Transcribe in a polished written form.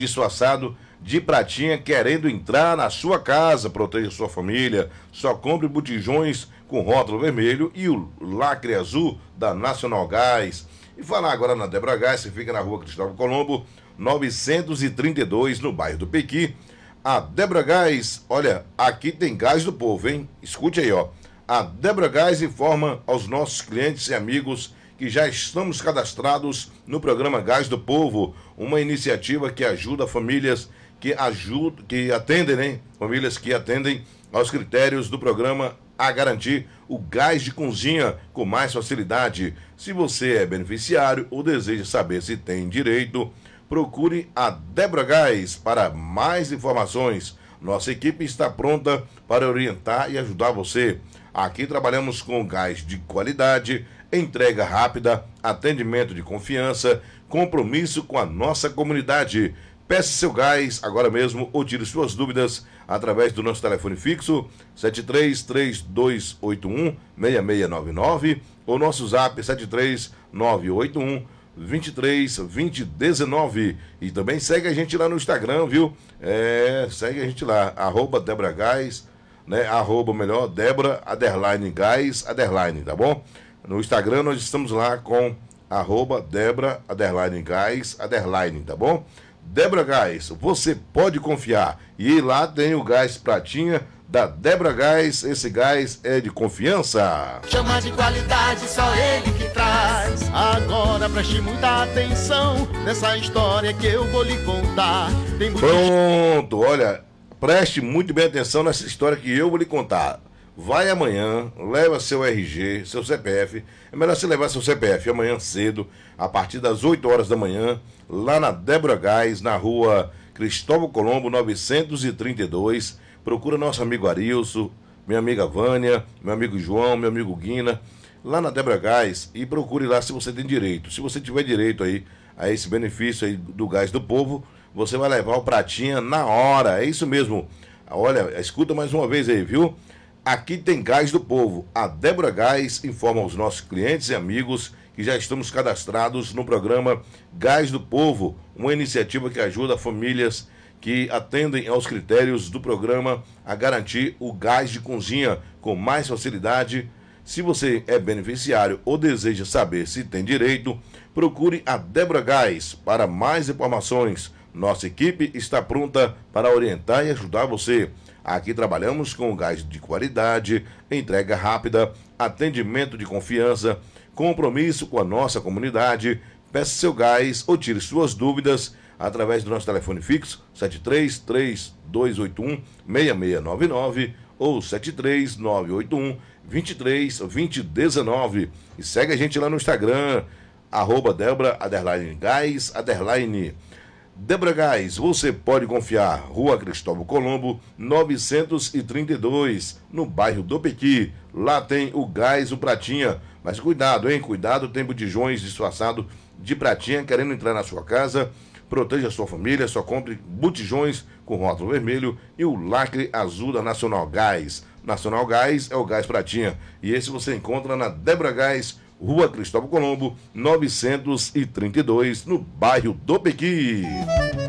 disfarçado de pratinha querendo entrar na sua casa. Proteja sua família. Só compre botijões com rótulo vermelho e o lacre azul da Nacional Gás. E falar agora na Débora Gás, que fica na rua Cristóvão Colombo, 932, no bairro do Pequi. A Débora Gás, olha, aqui tem gás do povo, hein? Escute aí, ó. A Débora Gás informa aos nossos clientes e amigos que já estamos cadastrados no programa Gás do Povo, uma iniciativa que ajuda famílias que atendem, né? Famílias que atendem aos critérios do programa a garantir o gás de cozinha com mais facilidade. Se você é beneficiário ou deseja saber se tem direito, procure a Débora Gás para mais informações. Nossa equipe está pronta para orientar e ajudar você. Aqui trabalhamos com gás de qualidade, entrega rápida, atendimento de confiança, compromisso com a nossa comunidade. Peça seu gás agora mesmo ou tire suas dúvidas através do nosso telefone fixo 7332816699 ou nosso zap 73981232019. E também segue a gente lá no Instagram, viu? Segue a gente lá, @Débora Gás, né? Débora _Gás _, tá bom? No Instagram nós estamos lá com @Débora _Gás _, tá bom? Débora Gás, você pode confiar. E lá tem o gás pratinha da Débora Gás. Esse gás é de confiança. Chama de qualidade, só ele que traz. Agora preste muita atenção nessa história que eu vou lhe contar. Pronto, olha, preste muito bem atenção nessa história que eu vou lhe contar. Vai amanhã, leva seu RG, seu CPF. É melhor você levar seu CPF amanhã cedo, a partir das 8 horas da manhã, lá na Débora Gás, na rua Cristóvão Colombo, 932. Procura nosso amigo Arilson, minha amiga Vânia, meu amigo João, meu amigo Guina, lá na Débora Gás, e procure lá se você tem direito. Se você tiver direito aí a esse benefício aí do gás do povo, você vai levar o pratinha na hora. É isso mesmo. Olha, escuta mais uma vez aí, viu? Aqui tem gás do povo. A Débora Gás informa aos nossos clientes e amigos que já estamos cadastrados no programa Gás do Povo, uma iniciativa que ajuda famílias que atendem aos critérios do programa a garantir o gás de cozinha com mais facilidade. Se você é beneficiário ou deseja saber se tem direito, procure a Débora Gás para mais informações. Nossa equipe está pronta para orientar e ajudar você. Aqui trabalhamos com gás de qualidade, entrega rápida, atendimento de confiança, compromisso com a nossa comunidade. Peça seu gás ou tire suas dúvidas através do nosso telefone fixo 7332816699 ou 73981232019. E segue a gente lá no Instagram, @Débora _Gás _. Débora Gás, você pode confiar. Rua Cristóvão Colombo, 932, no bairro do Pequi. Lá tem o gás, o pratinha. Mas cuidado, hein? Cuidado, tem botijões disfarçados de pratinha querendo entrar na sua casa. Proteja a sua família, só compre botijões com rótulo vermelho e o lacre azul da Nacional Gás. Nacional Gás é o gás pratinha. E esse você encontra na Débora Gás, Rua Cristóvão Colombo, 932, no bairro do Pequi.